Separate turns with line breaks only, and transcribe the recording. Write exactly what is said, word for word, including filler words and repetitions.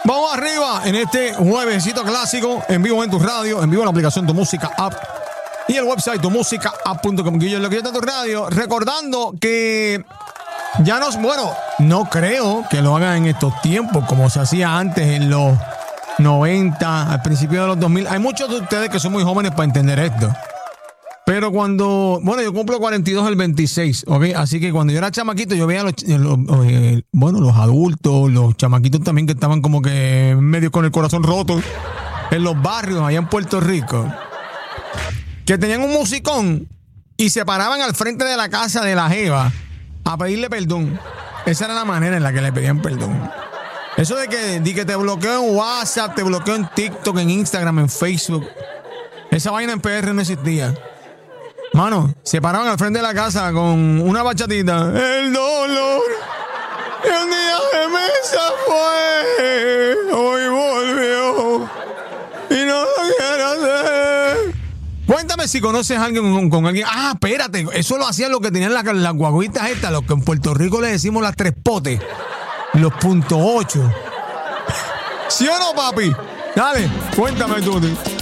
Vamos arriba en este juevesito clásico, en vivo en tu radio, en vivo en la aplicación Tu Música App y el website tu música app punto com. Guillermo, lo que yo te tu radio, recordando que ya nos, bueno, no creo que lo hagan en estos tiempos como se hacía antes en los noventa, al principio de los dos mil. Hay muchos de ustedes que son muy jóvenes para entender esto. Pero cuando, bueno, yo cumplo cuarenta y dos el veintiséis, ¿ok? Así que cuando yo era chamaquito, yo veía los, los eh, bueno, los adultos, los chamaquitos también que estaban como que medio con el corazón roto en los barrios allá en Puerto Rico, que tenían un musicón y se paraban al frente de la casa de la jeva a pedirle perdón. Esa era la manera en la que le pedían perdón. Eso de que, de que te bloqueo en WhatsApp, te bloqueo en TikTok, en Instagram, en Facebook, esa vaina en P R no existía. Mano, se paraban al frente de la casa con una bachatita. El dolor de un día de mesa fue, hoy volvió y no lo quiero hacer. Cuéntame si conoces a alguien con, con alguien. Ah, espérate, eso lo hacían los que tenían las, las guaguitas estas, los que en Puerto Rico le decimos las tres potes, los punto ocho. ¿Sí o no, papi? Dale, cuéntame tú.